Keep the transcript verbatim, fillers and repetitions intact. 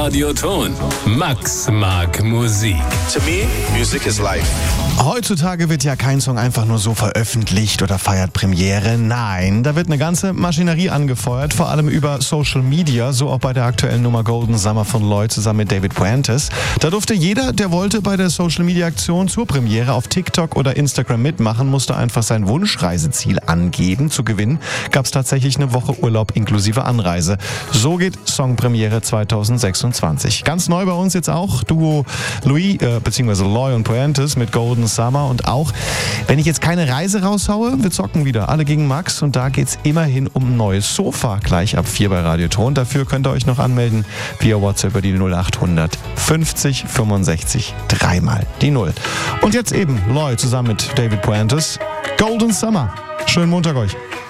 Radioton. Max mag Musik. To me, music is life. Heutzutage wird ja kein Song einfach nur so veröffentlicht oder feiert Premiere. Nein, da wird eine ganze Maschinerie angefeuert, vor allem über Social Media, so auch bei der aktuellen Nummer Golden Summer von Lloyd zusammen mit David Puentes. Da durfte jeder, der wollte, bei der Social Media Aktion zur Premiere auf TikTok oder Instagram mitmachen, musste einfach sein Wunschreiseziel angeben. Zu gewinnen gab es tatsächlich eine Woche Urlaub inklusive Anreise. So geht Songpremiere zweitausendsechsundzwanzig. Ganz neu bei uns jetzt auch Duo Louis äh, bzw. Lloyd und Puentes mit Golden Summer. Und auch, wenn ich jetzt keine Reise raushaue, wir zocken wieder alle gegen Max. Und da geht's immerhin um ein neues Sofa gleich ab vier bei Radioton. Dafür könnt ihr euch noch anmelden via WhatsApp über die null achthundert fünfzig fünfundsechzig dreimal die null. Und jetzt eben Lloyd zusammen mit David Puentes. Golden Summer. Schönen Montag euch.